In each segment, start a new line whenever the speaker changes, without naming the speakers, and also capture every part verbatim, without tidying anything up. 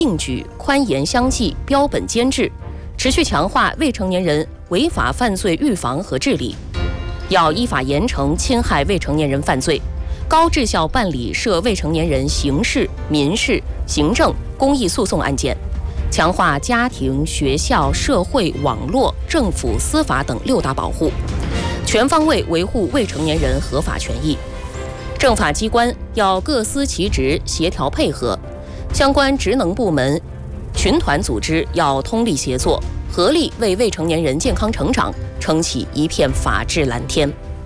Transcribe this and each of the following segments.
并举、宽严相济、标本兼治，持续强化未成年人违法犯罪预防和治理，要依法严惩侵害未成年人犯罪，高质效办理涉未成年人刑事、民事、行政、公益诉讼案件，强化家庭、学校、社会、网络、政府、司法等六大保护，全方位维护未成年人合法权益。政法机关要各司其职，协调配合，相关职能部门、群团组织要通力协作，合力为未成年人健康成长撑起一片法治蓝天。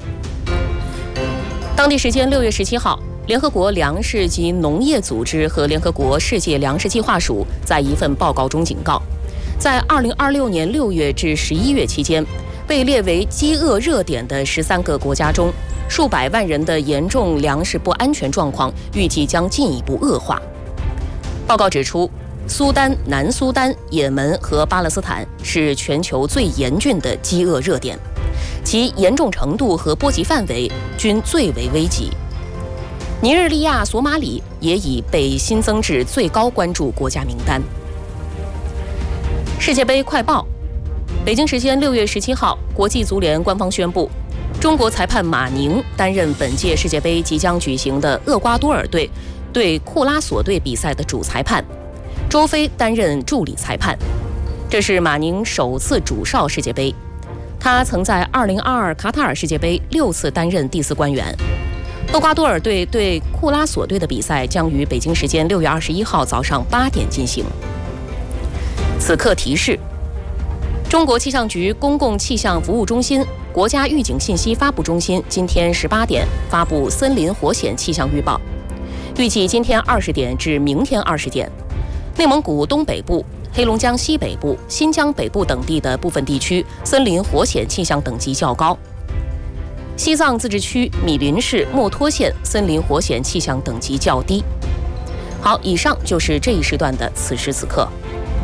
当地时间六月十七号，联合国粮食及农业组织和联合国世界粮食计划署在一份报告中警告，在二零二六年六月至十一月期间，被列为饥饿热点的十三个国家中，数百万人的严重粮食不安全状况预计将进一步恶化。报告指出，苏丹、南苏丹、也门和巴勒斯坦是全球最严峻的饥饿热点，其严重程度和波及范围均最为危急。尼日利亚、索马里也已被新增至最高关注国家名单。世界杯快报：北京时间六月十七号，国际足联官方宣布，中国裁判马宁担任本届世界杯即将举行的厄瓜多尔队对库拉索队比赛的主裁判，周飞担任助理裁判。这是马宁首次主哨世界杯，他曾在二零二二卡塔尔世界杯六次担任第四官员。厄瓜多尔队对库拉索队的比赛将于北京时间六月二十一号早上八点进行。此刻提示：中国气象局公共气象服务中心、国家预警信息发布中心今天十八点发布森林火险气象预报，预计今天二十点至明天二十点，内蒙古东北部、黑龙江西北部、新疆北部等地的部分地区森林火险气象等级较高。西藏自治区米林市墨脱县森林火险气象等级较低。好，以上就是这一时段的此时此刻。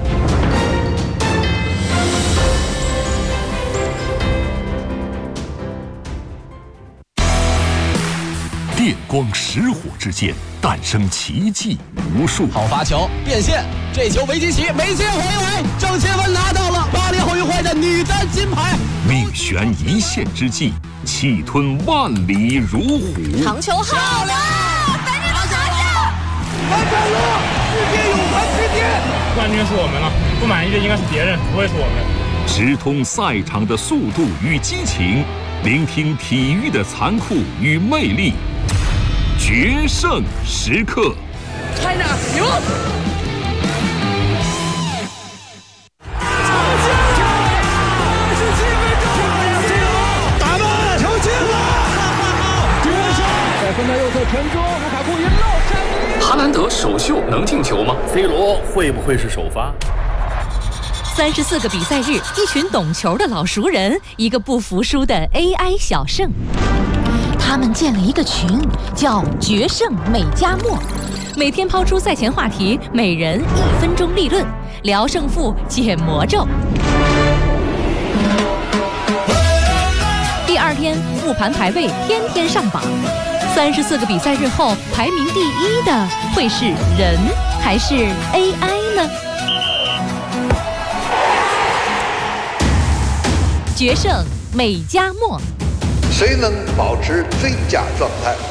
电光石火之间，诞生奇迹无数。
好发球，变线，这球没进起，没接回来，郑钦文拿到了巴黎奥运会的女单金牌。
命悬一线之际，气吞万里如虎。
长球好了，反正都拿下，
完成了世界泳坛之巅。
冠军是我们了，不满意的应该是别人，不会是我们。
直通赛场的速度与激情，聆听体育的残酷与魅力。决胜时刻
，China 赢！
打门，球进了！
决胜！在分台右侧传中，卢卡库一漏闪。
哈兰德首秀能进球吗
？C 罗会不会是首发？
三十四个比赛日，一群懂球的老熟人，一个不服输的 A I 小胜。他们建了一个群，叫“决胜美加墨”，每天抛出赛前话题，每人一分钟立论，聊胜负，解魔咒。第二天复盘排位，天天上榜。三十四个比赛日后，排名第一的会是人还是 A I 呢？决胜美加墨。
谁能保持最佳状态？